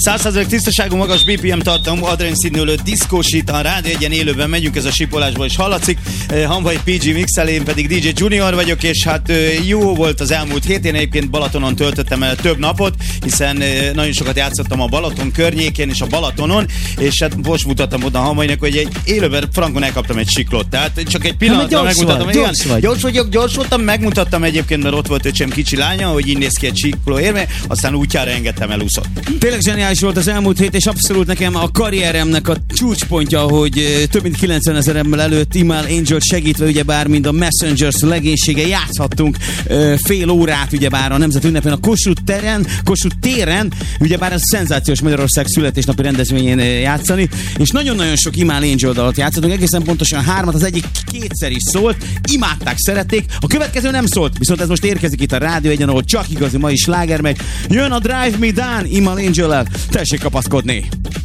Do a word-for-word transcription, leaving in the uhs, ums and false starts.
száz százalék tisztaságú, magas bé pé em tartalmú, adrenszínülő diszkósít a Rádió Egyen élőben megyünk, ez a sipolásból is hallatszik. Hanvai pé gé Mixel, én pedig dé dzsé Junior vagyok, és hát jó volt az elmúlt hét. Én egyébként Balatonon töltöttem el több napot, hiszen nagyon sokat játszottam a Balaton környékén és a Balatonon, és hát most mutattam oda a Hanvainak, hogy egy élőben frankon elkaptam egy siklót. Tehát csak egy pillanatra megmutattam. Vagy, gyors, vagy. gyors vagyok, gyors voltam, megmutattam egyébként, mert ott volt öcsém kicsi lánya, hogy így néz ki egy sikló érme, aztán útjára engedtem, elúszott. Tényleg zseniális volt az elmúlt hét, és abszolút nekem a karrieremnek a csúcspontja, hogy több mint kilencven ezeremmel előtt Imal Angel segítve, ugyebár mind a Messengers legénysége játszhattunk fél órát, ugyebár a Nemzet ünnepén a Kossuth téren, Kossuth téren, ugyebár ez szenzációs Magyarország születésnapi rendezvényén játszani, és nagyon-nagyon sok Imal Angel dalat játszottunk, egészen pontosan hármat, az egyik kétszer is szólt, imádták, szerették, a következő nem szólt, viszont ez most érkezik itt a Rádió Egyen, ahol csak igazi mai sláger megy. Jön a Drive Me Down Imal Angel-el, tessék kapaszkodni!